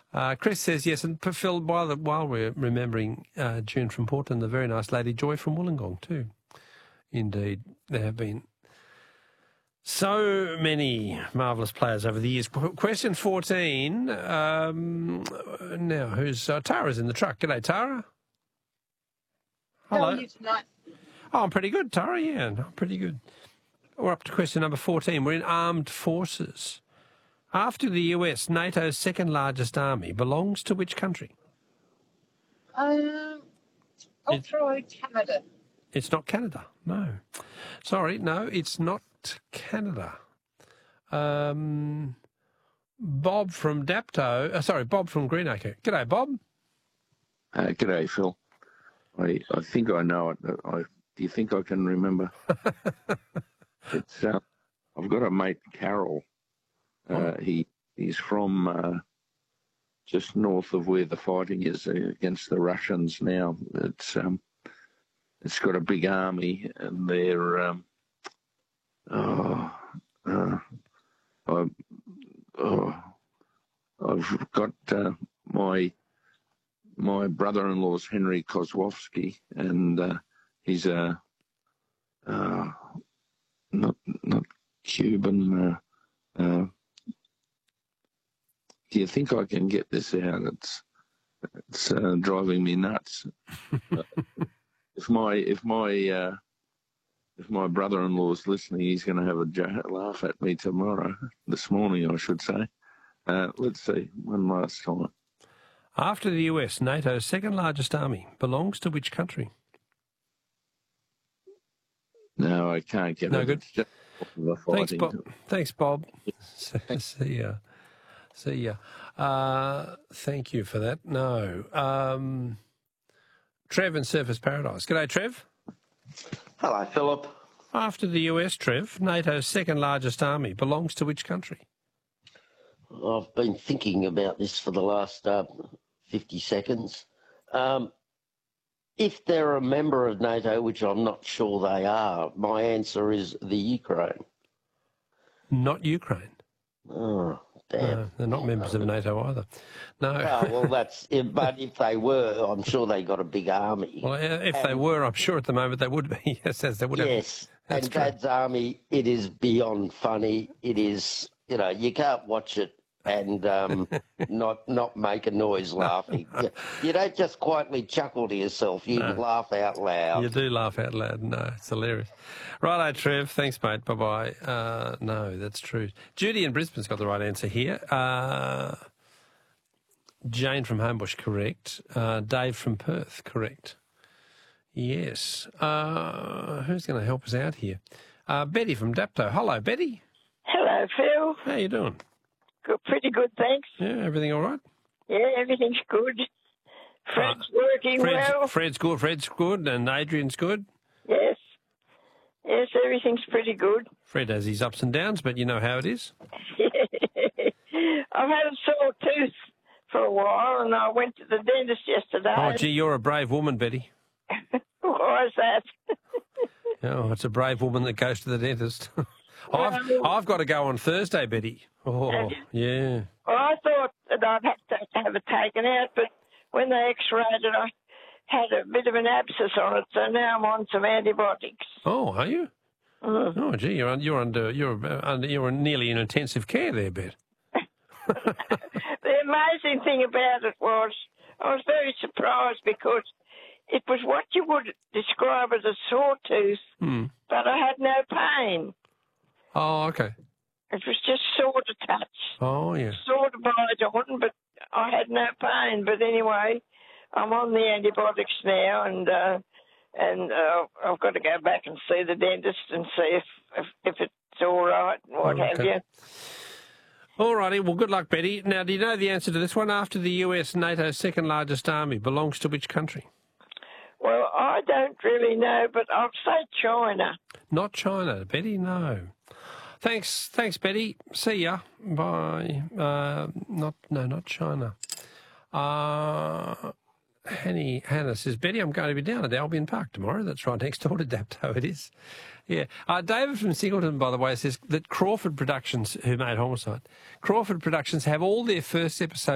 Chris says yes, and Phil, while we're remembering June from Portland, the very nice lady Joy from Wollongong too. Indeed, there have been so many marvellous players over the years. Question 14. Now, who's Tara's in the truck? G'day, Tara. Hello. How are you tonight? Oh, I'm pretty good, Tara. Yeah, I'm pretty good. We're up to question number 14. We're in armed forces. After the US, NATO's second largest army belongs to which country? I'll throw Canada. It's not Canada, no. Sorry, no, it's not Canada. Bob from Bob from Greenacre. G'day, Bob. G'day, Phil. I think I know it. Do you think I can remember? It's I've got a mate, Carol. He's from just north of where the fighting is against the Russians now. It's got a big army, and they're I've got my brother-in-law's Henry Kozłowski, and he's not Cuban. Do you think I can get this out? It's driving me nuts. If my brother-in-law's listening, he's going to have a laugh at me this morning, I should say. Let's see, one last time. After the US, NATO's second largest army belongs to which country? No, I can't get it. No good. Thanks, Bob. Thanks, Bob. See ya. Thank you for that. No. Trev in Surfers Paradise. G'day, Trev. Hello, Philip. After the US, Trev, NATO's second largest army belongs to which country? I've been thinking about this for the last 50 seconds. If they're a member of NATO, which I'm not sure they are, my answer is the Ukraine. Not Ukraine. Oh, damn. No, they're not members of NATO either. No. Oh, well, but if they were, I'm sure they got a big army. Well, if they were, I'm sure at the moment they would be. Yes, they would have. Yes, and Dad's army, it is beyond funny. It is, you can't watch it and not make a noise laughing. You don't just quietly chuckle to yourself. You laugh out loud. You do laugh out loud. No, it's hilarious. Righto, Trev. Thanks, mate. Bye-bye. No, that's true. Judy in Brisbane's got the right answer here. Jane from Homebush, correct. Dave from Perth, correct. Yes. Who's going to help us out here? Betty from Dapto. Hello, Betty. Hello, Phil. How you doing? Good, pretty good, thanks. Yeah, everything all right? Yeah, everything's good. Fred's working well. Fred's good, and Adrian's good? Yes. Yes, everything's pretty good. Fred has his ups and downs, but you know how it is. I've had a sore tooth for a while, and I went to the dentist yesterday. Oh, gee, you're a brave woman, Betty. Why is that? Oh, it's a brave woman that goes to the dentist. I've got to go on Thursday, Betty. Oh, yeah. Well, I thought that I'd have to have it taken out, but when they x-rayed it, I had a bit of an abscess on it, so now I'm on some antibiotics. Oh, are you? Oh, gee, you're nearly in intensive care there, Bet. The amazing thing about it was I was very surprised because it was what you would describe as a sore tooth, but I had no pain. Oh, okay. It was just sore to touch. Oh, yeah. Sore to bite on, but I had no pain. But anyway, I'm on the antibiotics now, and I've got to go back and see the dentist and see if it's all right and what have you. All righty. Well, good luck, Betty. Now, do you know the answer to this one? After the US, NATO's second largest army belongs to which country? Well, I don't really know, but I'll say China. Not China, Betty, no. Thanks, Betty. See ya. Bye. Not China. Hannah says, Betty, I'm going to be down at Albion Park tomorrow. That's right next door to Dapto, it is. Yeah. David from Singleton, by the way, says that Crawford Productions, who made Homicide, Crawford Productions have all their first episodes